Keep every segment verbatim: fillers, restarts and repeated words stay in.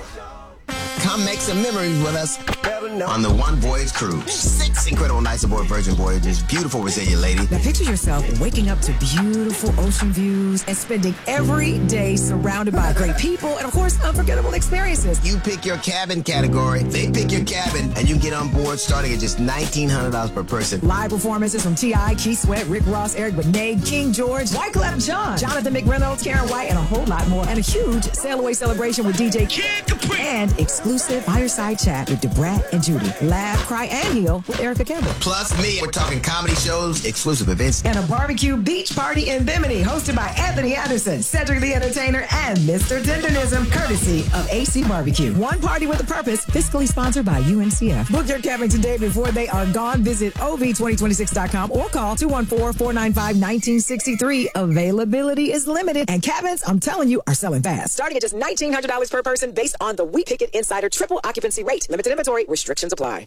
Come make some memories with us on the One Voyage Cruise. Six incredible nights aboard Virgin Voyages. Beautiful, resilient lady. Now picture yourself waking up to beautiful ocean views and spending every day surrounded by great people and, of course, unforgettable experiences. You pick your cabin category, they pick your cabin, and you get on board starting at just nineteen hundred dollars per person. Live performances from T I, Keith Sweat, Rick Ross, Eric Benet, King George, Wyclef Jean, Jonathan McReynolds, Karen White, and a whole lot more. And a huge sail-away celebration with D J Kid Capri. And exclusive fireside chat with DeBrat and Judy. Laugh, cry, and heal with Erica Campbell. Plus me, we're talking comedy shows, exclusive events. And a barbecue beach party in Bimini hosted by Anthony Anderson, Cedric the Entertainer, and Mister Tendernism, courtesy of A C Barbecue. One party with a purpose, fiscally sponsored by U N C F. Book your cabin today before they are gone. Visit O V twenty twenty-six dot com or call two one four, four nine five, one nine six three. Availability is limited, and cabins, I'm telling you, are selling fast. Starting at just nineteen hundred dollars per person based on the We Pick It Insider triple occupancy rate. Limited inventory. Restrictions apply.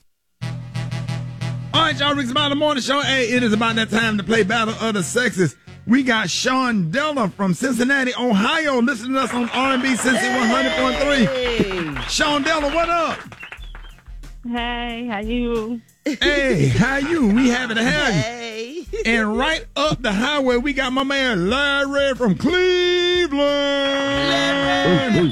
All right, y'all, Rick's About the Morning Show. Hey, it is about that time to play Battle of the Sexes. We got Sean Della from Cincinnati, Ohio, listening to us on R and B Cincy one hundred point three. Hey. Sean Della, what up? Hey, how you? Hey, how you? We happy to have you. Hey. And right up the highway, we got my man Larry from Cleveland. Larry.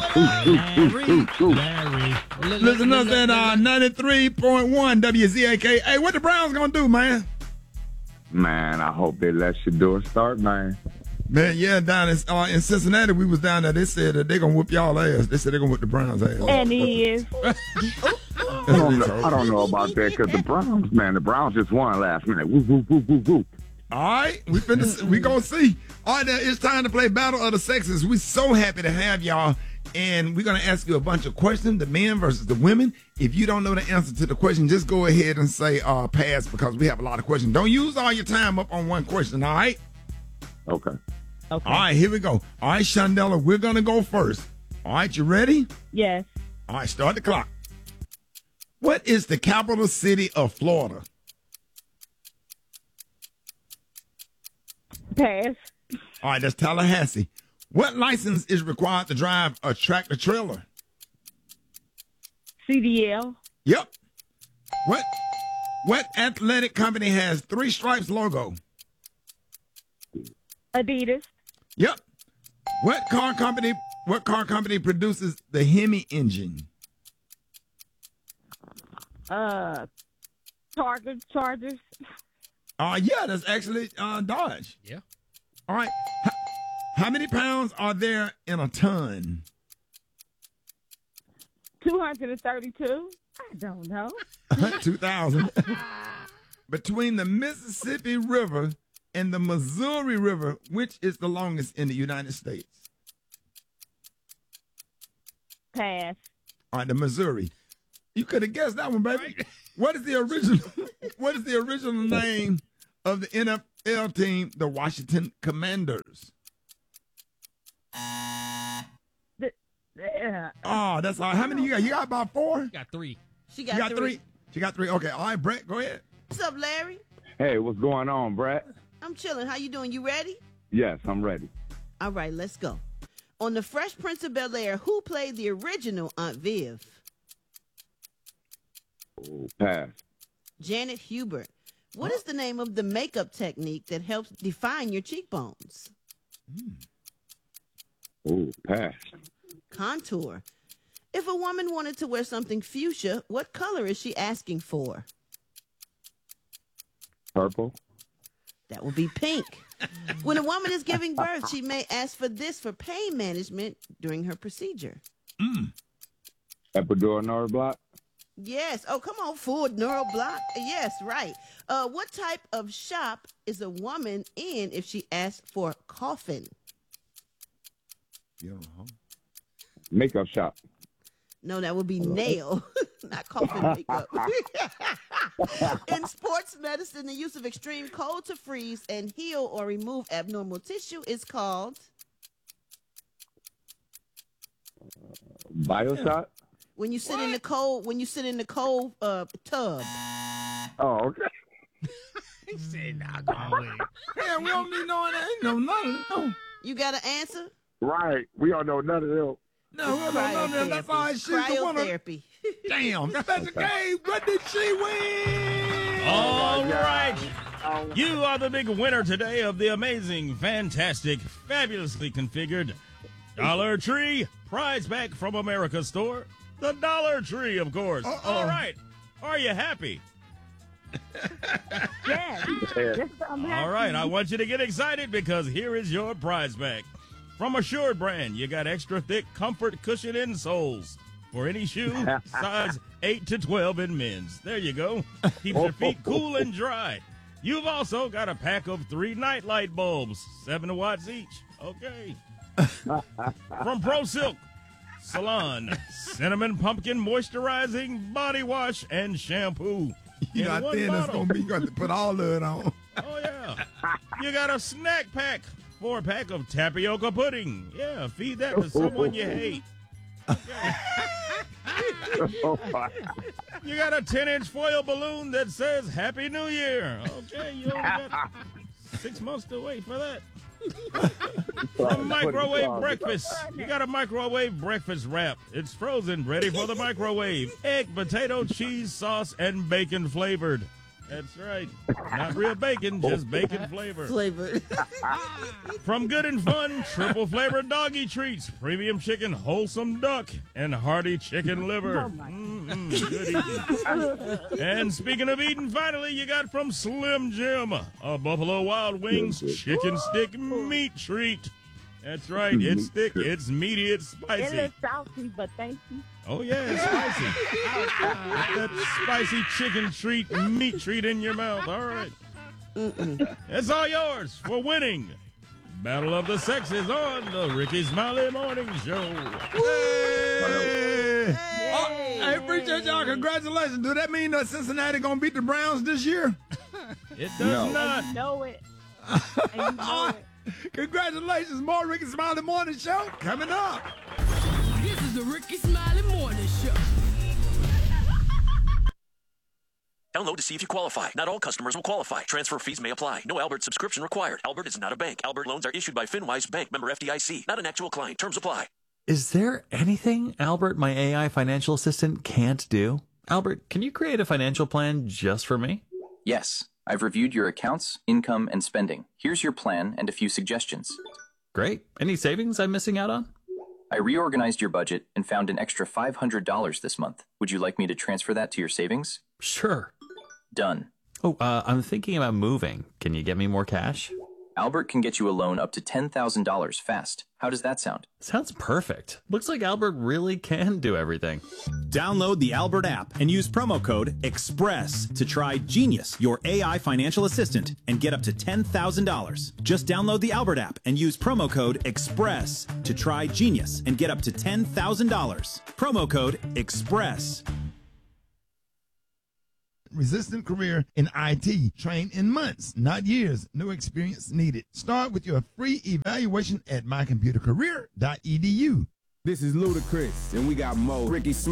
Larry. Listen to us at uh, ninety-three point one W Z A K. Hey, what the Browns gonna do, man? Man, I hope they let Shador start, man. Man, yeah, down in, uh, in Cincinnati, we was down there. They said that they're going to whoop y'all ass. They said they're going to whoop the Browns' ass. And he is. I, don't know, I don't know about that because the Browns, man, the Browns just won last minute. Woo, woo, woo, woo, woo. All right, we finna, we going to see. All right, now it's time to play Battle of the Sexes. We're so happy to have y'all. And we're going to ask you a bunch of questions, the men versus the women. If you don't know the answer to the question, just go ahead and say uh, pass because we have a lot of questions. Don't use all your time up on one question, all right? Okay. Okay. All right, here we go. All right, Shandella, we're going to go first. All right, you ready? Yes. All right, start the clock. What is the capital city of Florida? Pass. All right, that's Tallahassee. What license is required to drive a tractor trailer? C D L. Yep. What what athletic company has three stripes logo? Adidas. Yep. What car company what car company produces the Hemi engine? Uh, Target Chargers. Uh yeah, that's actually uh Dodge. Yeah. All right. How, how many pounds are there in a ton? two hundred thirty-two. I don't know. two thousand. Between the Mississippi River and the Missouri River, which is the longest in the United States? Pass. All right, the Missouri. You could have guessed that one, baby. Right. What is the original? What is the original name of the N F L team, the Washington Commanders? The, uh, Oh, that's all. How many you got? You got about four? You got three. She got, You got three. three? She got three. Okay. All right, Brett, go ahead. What's up, Larry? Hey, what's going on, Brett? I'm chilling. How you doing? You ready? Yes, I'm ready. All right, let's go. On The Fresh Prince of Bel-Air, who played the original Aunt Viv? Oh, pass. Janet Hubert. What is the name of the makeup technique that helps define your cheekbones? Oh, pass. Contour. If a woman wanted to wear something fuchsia, what color is she asking for? Purple. That would be pink. When a woman is giving birth, she may ask for this for pain management during her procedure. Mm. Epidural nerve block. Yes. Oh, come on, full neural block. Yes, right. Uh, what type of shop is a woman in if she asks for a coffin? You know. Makeup shop. No, that would be nail, not coffin makeup. In sports medicine, the use of extreme cold to freeze and heal or remove abnormal tissue is called Bioshock. when you sit in the cold. When you sit in the cold uh, tub. Oh, okay. He said, nah, go away. Yeah, we don't need no that. Ain't no none of them. You got an answer? Right. We don't know none of them. No, no, no, no, that's all right. She's the winner. Cryotherapy. Damn, that's the game. What did she win? All right. You are the big winner today of the amazing, fantastic, fabulously configured Dollar Tree prize pack from America's store. The Dollar Tree, of course. Uh-oh. All right. Are you happy? Yes. Yes, I'm happy. All right. I want you to get excited because here is your prize pack. From Assured brand, you got extra thick comfort cushion insoles for any shoe, size eight to twelve in men's. There you go. Keeps your feet cool and dry. You've also got a pack of three nightlight bulbs, seven watts each. Okay. From Pro Silk, Salon, cinnamon pumpkin moisturizing body wash and shampoo. You know, in one then it's bottle. going to be, you got to put all of it on. Oh, yeah. You got a snack pack, four pack of tapioca pudding. Yeah, feed that to someone you hate. You got a ten-inch foil balloon that says Happy New Year. Okay, you only got six months to wait for that. From Microwave Breakfast, you got a microwave breakfast wrap. It's frozen, ready for the microwave. Egg, potato, cheese, sauce, and bacon flavored. That's right. Not real bacon, just bacon flavor. Flavored. From Good and Fun, triple flavored doggy treats, premium chicken, wholesome duck, and hearty chicken liver. Mm-mm, good eating. And speaking of eating, finally, you got from Slim Jim, a Buffalo Wild Wings chicken stick meat treat. That's right. It's thick, it's meaty, it's It spicy. is salty, but thank you. Oh, yeah, it's spicy. Get that spicy chicken treat, meat treat in your mouth. All right. It's all yours for winning Battle of the Sexes on the Ricky Smiley Morning Show. Hey. Oh, I appreciate y'all. Congratulations. Do that mean that Cincinnati going to beat the Browns this year? It does No. not. You know it. And you know it. Congratulations. More Ricky Smiley Morning Show coming up. This is the Ricky Smiley Morning Show. Download to see if you qualify. Not all customers will qualify. Transfer fees may apply. No Albert subscription required. Albert is not a bank. Albert loans are issued by FinWise Bank, member F D I C. Not an actual client. Terms apply. Is there anything Albert, my A I financial assistant, can't do? Albert, can you create a financial plan just for me? Yes. I've reviewed your accounts, income, and spending. Here's your plan and a few suggestions. Great. Any savings I'm missing out on? I reorganized your budget and found an extra five hundred dollars this month. Would you like me to transfer that to your savings? Sure. Done. Oh, uh, I'm thinking about moving. Can you get me more cash? Albert can get you a loan up to ten thousand dollars fast. How does that sound? Sounds perfect. Looks like Albert really can do everything. Download the Albert app and use promo code EXPRESS to try Genius, your A I financial assistant, and get up to ten thousand dollars. Just download the Albert app and use promo code EXPRESS to try Genius and get up to ten thousand dollars. Promo code EXPRESS. Resistant career in I T. Train in months, not years. No experience needed. Start with your free evaluation at my computer career dot e d u. This is Ludacris, and we got more Ricky Smiley.